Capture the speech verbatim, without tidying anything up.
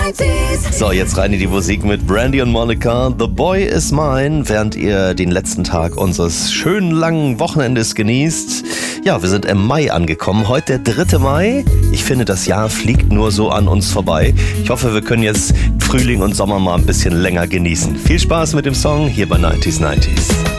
neunziger. So, jetzt rein in die Musik mit Brandy und Monica. The Boy Is Mine, während ihr den letzten Tag unseres schönen langen Wochenendes genießt. Ja, wir sind im Mai angekommen. Heute der dritte Mai. Ich finde, das Jahr fliegt nur so an uns vorbei. Ich hoffe, wir können jetzt Frühling und Sommer mal ein bisschen länger genießen. Viel Spaß mit dem Song hier bei neunzig neunzig.